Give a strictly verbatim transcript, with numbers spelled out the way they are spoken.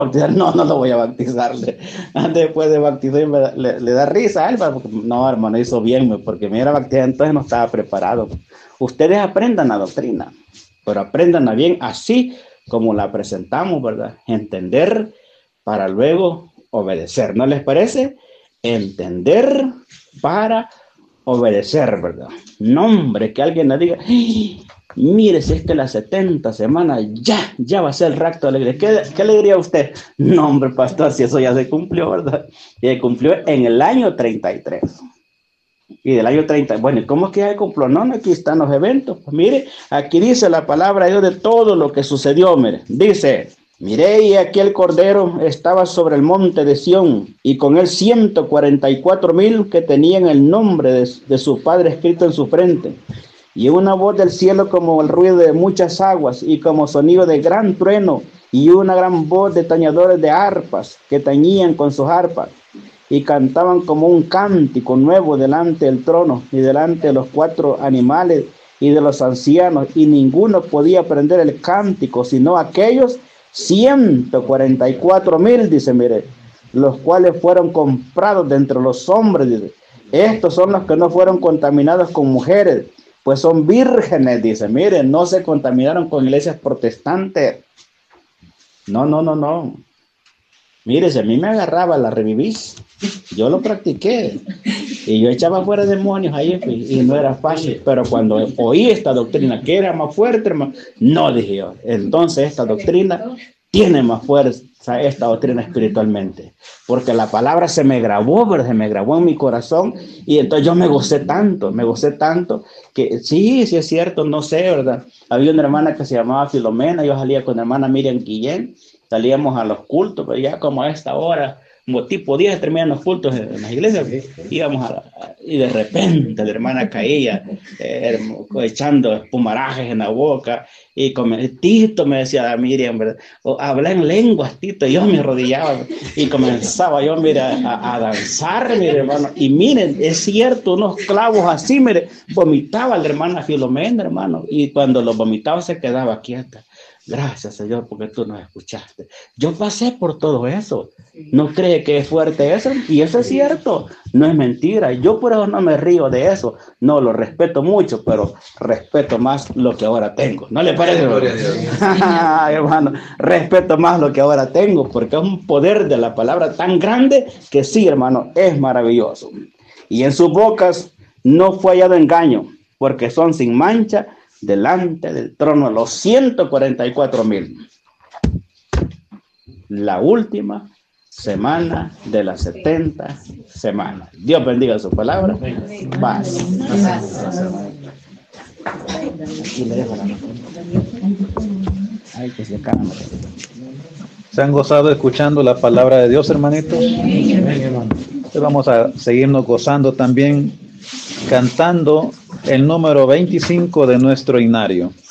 bautizar. No, no lo voy a bautizar. Después de bautizar le, le, le da risa a él, porque, no, hermano, hizo bien, porque me era bautizado, entonces no estaba preparado. Ustedes aprendan la doctrina, pero aprendan bien así como la presentamos, ¿verdad? Entender para luego obedecer, ¿no les parece? Entender para obedecer, ¿verdad? No, hombre, que alguien le diga, mire, si es que las setenta semanas ya, ya va a ser el rapto de la iglesia. ¿Qué, qué le diría a usted? No, hombre, pastor, si eso ya se cumplió, ¿verdad? Y se cumplió en el año treinta y tres. Y del año treinta, bueno, ¿cómo es que ya se cumplió? No, no, aquí están los eventos. Pues mire, aquí dice la palabra de Dios de todo lo que sucedió, mire. Dice, miré y aquí el Cordero estaba sobre el monte de Sión, y con él ciento cuarenta y cuatro mil que tenían el nombre de, de su Padre escrito en su frente. Y una voz del cielo como el ruido de muchas aguas, y como sonido de gran trueno, y una gran voz de tañedores de arpas, que tañían con sus arpas, y cantaban como un cántico nuevo delante del trono, y delante de los cuatro animales, y de los ancianos, y ninguno podía aprender el cántico, sino aquellos ciento cuarenta y cuatro mil, dice, mire, los cuales fueron comprados de entre los hombres, dice. Estos son los que no fueron contaminados con mujeres, pues son vírgenes, dice. Miren, no se contaminaron con iglesias protestantes. No, no, no, no. Mire, si a mí me agarraba la revivís, yo lo practiqué. Y yo echaba fuera demonios ahí, y no era fácil. Pero cuando oí esta doctrina, que era más fuerte, hermano, no, dije yo. Entonces esta doctrina tiene más fuerza, esta doctrina espiritualmente. Porque la palabra se me grabó, ¿verdad? Se me grabó en mi corazón. Y entonces yo me gocé tanto, me gocé tanto, que sí, sí es cierto, no sé, ¿verdad? Había una hermana que se llamaba Filomena, yo salía con la hermana Miriam Guillén, salíamos a los cultos, pero ya como a esta hora, como tipo diez, terminan los cultos en las iglesias, íbamos a, a, y de repente la hermana caía, eh, echando espumarajes en la boca, y como, Tito, me decía Miriam, ¿verdad? O habla en lenguas, Tito, y yo me arrodillaba, y comenzaba yo, mira, a, a danzar, mire, hermano, y miren, es cierto, unos clavos así, mire, vomitaba la hermana Filomena, hermano, y cuando lo vomitaba se quedaba quieta. Gracias, Señor, porque tú nos escuchaste. Yo pasé por todo eso. ¿No cree que es fuerte eso? Y eso es cierto, no es mentira. Yo por eso no me río de eso. No, lo respeto mucho, pero respeto más lo que ahora tengo. ¿No le parece? Hermano, respeto más lo que ahora tengo, porque es un poder de la palabra tan grande que sí, hermano, es maravilloso. Y en sus bocas no fue hallado engaño, porque son sin mancha delante del trono de los ciento cuarenta y cuatro mil. La última semana de las setenta semanas. Dios bendiga su palabra. Paz. Aquí le dejo la mano. Ay, que se calma. ¿Se han gozado escuchando la palabra de Dios, hermanitos? Entonces vamos a seguirnos gozando también cantando el número veinticinco de nuestro himnario.